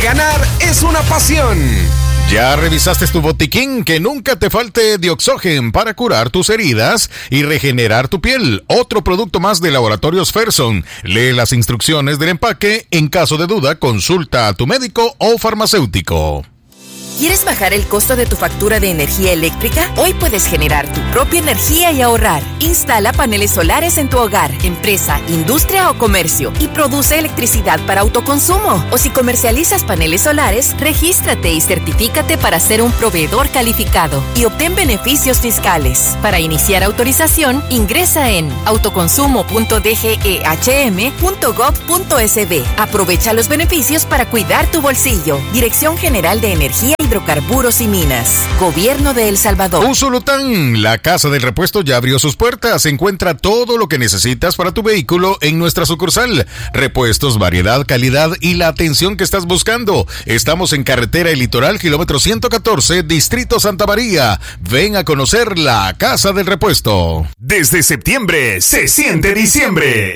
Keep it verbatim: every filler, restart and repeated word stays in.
ganar es una pasión. ¿Ya revisaste tu botiquín? Que nunca te falte Dioxogen para curar tus heridas y regenerar tu piel. Otro producto más de Laboratorios Ferson. Lee las instrucciones del empaque. En caso de duda, consulta a tu médico o farmacéutico. ¿Quieres bajar el costo de tu factura de energía eléctrica? Hoy puedes generar tu propia energía y ahorrar. Instala paneles solares en tu hogar, empresa, industria o comercio y produce electricidad para autoconsumo. O si comercializas paneles solares, regístrate y certifícate para ser un proveedor calificado y obtén beneficios fiscales. Para iniciar autorización, ingresa en autoconsumo punto d g e h m punto gov punto s b. Aprovecha los beneficios para cuidar tu bolsillo. Dirección General de Energía, Hidrocarburos y Minas. Gobierno de El Salvador. Usulután, la Casa del Repuesto ya abrió sus puertas. Encuentra todo lo que necesitas para tu vehículo en nuestra sucursal. Repuestos, variedad, calidad y la atención que estás buscando. Estamos en Carretera El Litoral, kilómetro ciento catorce, Distrito Santa María. Ven a conocer la Casa del Repuesto. Desde septiembre se siente diciembre.